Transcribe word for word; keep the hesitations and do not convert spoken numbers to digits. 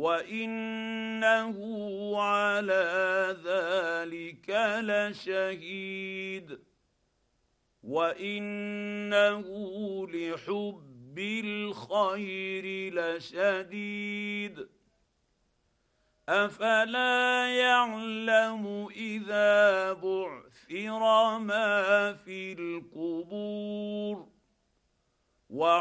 وانه على ذلك لشهيد وانه لحب الخير لشديد افلا يعلم اذا بعثر ما في القبور